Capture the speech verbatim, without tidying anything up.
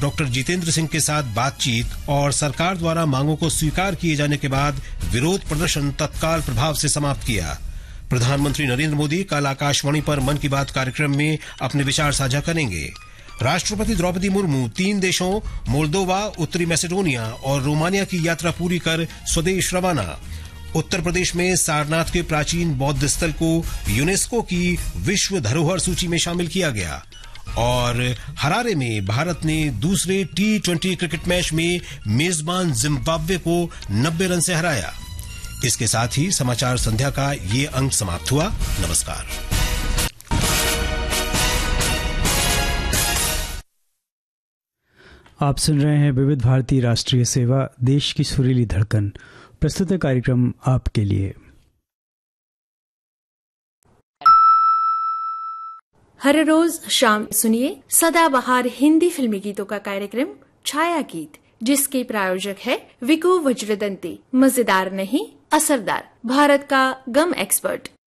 Doctor Jitendra Singh के साथ बातचीत और सरकार द्वारा मांगों को स्वीकार किए जाने के बाद विरोध प्रदर्शन तत्काल प्रभाव से समाप्त किया। प्रधानमंत्री नरेंद्र मोदी कल आकाशवाणी पर मन की बात कार्यक्रम में अपने विचार साझा करेंगे। राष्ट्रपति द्रौपदी मुर्मू तीन देशों मोल्दोवा, उत्तरी मैसेडोनिया और रोमानिया की यात्रा पूरी कर स्वदेश रवाना। उत्तर प्रदेश में सारनाथ के प्राचीन बौद्ध स्थल को यूनेस्को की विश्व धरोहर सूची में शामिल किया गया। और हरारे में भारत ने दूसरे टी ट्वेंटी क्रिकेट मैच में मेजबान जिम्बाब्वे को नब्बे रन से हराया। इसके साथ ही समाचार संध्या का ये अंक समाप्त हुआ। नमस्कार। आप सुन रहे हैं विविध भारती राष्ट्रीय सेवा, देश की सुरीली धड़कन। प्रस्तुत है कार्यक्रम आपके लिए। हर रोज शाम सुनिए सदाबहार हिंदी फिल्मी गीतों का कार्यक्रम छाया गीत, जिसके प्रायोजक है विकू वज्रदंती। मजेदार नहीं, असरदार, भारत का गम एक्सपर्ट।